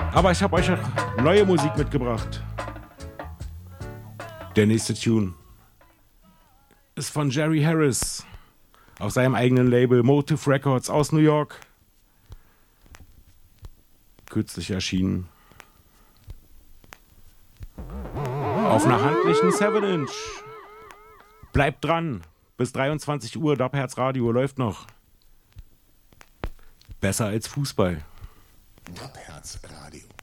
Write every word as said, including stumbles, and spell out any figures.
Aber ich habe euch auch neue Musik mitgebracht. Der nächste Tune ist von Jerry Harris auf seinem eigenen Label Motive Records aus New York. Kürzlich erschienen. Auf einer handlichen seven Inch. Bleibt dran. Bis dreiundzwanzig Uhr, Dubherz Radio läuft noch. Besser als Fußball. Dubherz Radio.